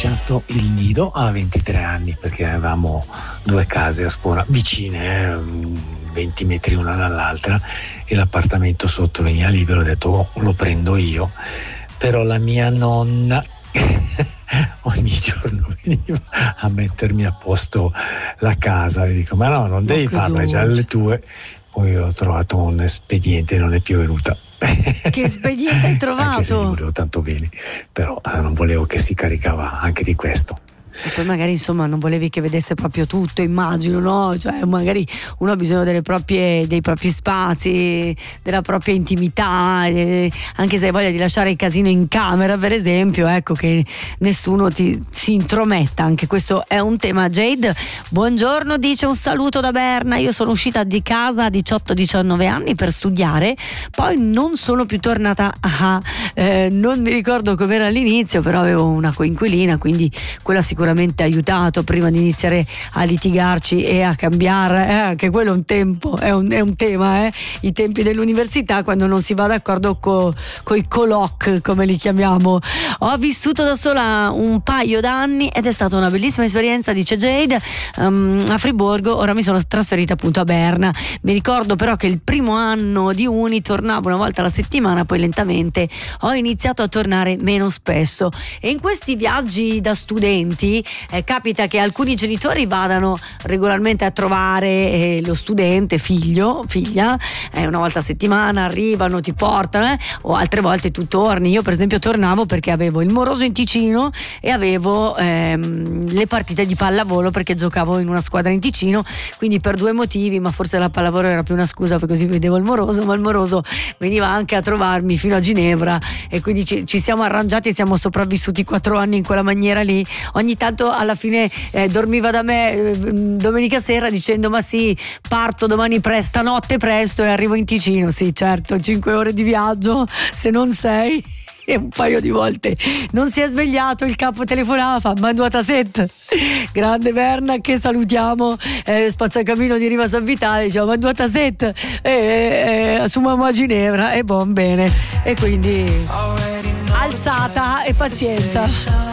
lasciato il nido a 23 anni perché avevamo due case a scuola vicine, 20 metri una dall'altra, e l'appartamento sotto veniva libero. Ho detto lo prendo io, però la mia nonna ogni giorno veniva a mettermi a posto la casa e dico: ma no, non devi farlo, è già le tue. Poi ho trovato un espediente e non è più venuta. Che espediente hai trovato? Anche se gli volevo tanto bene, però non volevo che si caricava anche di questo. E poi magari insomma non volevi che vedesse proprio tutto, immagino, no? Cioè magari uno ha bisogno dei propri spazi, della propria intimità, anche se hai voglia di lasciare il casino in camera per esempio, ecco, che nessuno si intrometta. Anche questo è un tema. Jade, buongiorno, dice: un saluto da Berna, io sono uscita di casa a 18-19 anni per studiare, poi non sono più tornata non mi ricordo com'era all'inizio, però avevo una coinquilina, quindi quella sicuramente ha aiutato prima di iniziare a litigarci e a cambiare, anche quello è un tempo, è un tema, i tempi dell'università, quando non si va d'accordo coi colloq, come li chiamiamo. Ho vissuto da sola un paio d'anni ed è stata una bellissima esperienza, dice Jade, a Friburgo. Ora mi sono trasferita appunto a Berna. Mi ricordo però che il primo anno di uni tornavo una volta alla settimana, poi lentamente ho iniziato a tornare meno spesso, e in questi viaggi da studenti capita che alcuni genitori vadano regolarmente a trovare lo studente, figlia, una volta a settimana arrivano, ti portano, o altre volte tu torni. Io per esempio tornavo perché avevo il moroso in Ticino e avevo le partite di pallavolo, perché giocavo in una squadra in Ticino, quindi per due motivi, ma forse la pallavolo era più una scusa, perché così vedevo il moroso, ma il moroso veniva anche a trovarmi fino a Ginevra, e quindi ci siamo arrangiati e siamo sopravvissuti 4 anni in quella maniera lì. Ogni tanto alla fine dormiva da me domenica sera dicendo: ma sì, parto domani stanotte presto e arrivo in Ticino. Sì, certo, 5 ore di viaggio, se non 6. E un paio di volte non si è svegliato, il capo telefonava, fa: manduata set. Grande Berna, che salutiamo, spazzacamino di Riva San Vitale, diciamo manduata set, assumiamo a Ginevra, e bene, e quindi alzata e pazienza.